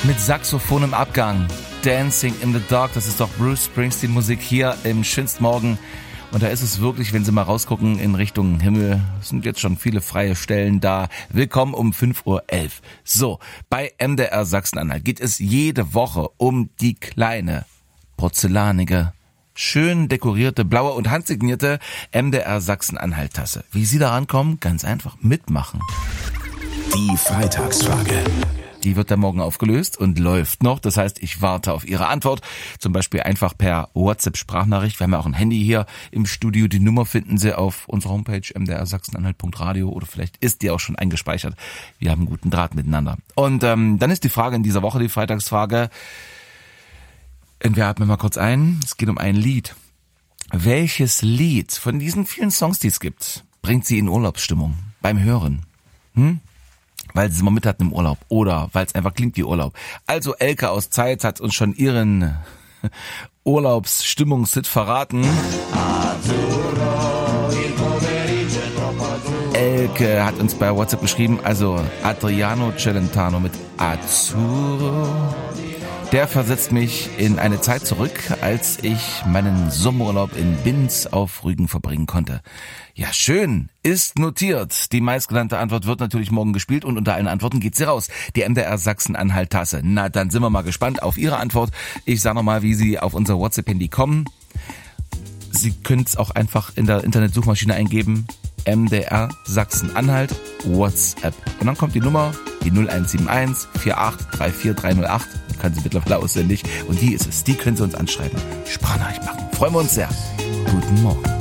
mit Saxophon im Abgang. Dancing in the Dark, das ist doch Bruce Springsteen Musik hier im schönsten Morgen. Und da ist es wirklich, wenn Sie mal rausgucken in Richtung Himmel, es sind jetzt schon viele freie Stellen da. Willkommen um 5:11 Uhr. So, bei MDR Sachsen-Anhalt geht es jede Woche um die kleine, porzellanige, schön dekorierte, blaue und handsignierte MDR Sachsen-Anhalt-Tasse. Wie Sie da rankommen? Ganz einfach mitmachen. Die Freitagsfrage. Die wird dann morgen aufgelöst und läuft noch. Das heißt, ich warte auf Ihre Antwort. Zum Beispiel einfach per WhatsApp-Sprachnachricht. Wir haben ja auch ein Handy hier im Studio. Die Nummer finden Sie auf unserer Homepage mdrsachsenanhalt.radio oder vielleicht ist die auch schon eingespeichert. Wir haben einen guten Draht miteinander. Und dann ist die Frage in dieser Woche, die Freitagsfrage. Wir atmen mal kurz ein. Es geht um ein Lied. Welches Lied von diesen vielen Songs, die es gibt, bringt Sie in Urlaubsstimmung beim Hören? Weil sie es mal mit hatten im Urlaub oder weil es einfach klingt wie Urlaub. Also Elke aus Zeitz hat uns schon ihren Urlaubsstimmungshit verraten. Elke hat uns bei WhatsApp geschrieben, also Adriano Celentano mit Azzurro. Der versetzt mich in eine Zeit zurück, als ich meinen Sommerurlaub in Binz auf Rügen verbringen konnte. Ja, schön, ist notiert. Die meistgenannte Antwort wird natürlich morgen gespielt und unter allen Antworten geht sie raus. Die MDR Sachsen-Anhalt-Tasse. Na, dann sind wir mal gespannt auf Ihre Antwort. Ich sage nochmal, wie Sie auf unser WhatsApp-Handy kommen. Sie können es auch einfach in der Internetsuchmaschine eingeben. MDR Sachsen-Anhalt WhatsApp. Und dann kommt die Nummer, die 0171 4834 308. Die können Sie mittlerweile auswendig. Und die ist es. Die können Sie uns anschreiben. Sprachnachricht machen. Freuen wir uns sehr. Guten Morgen.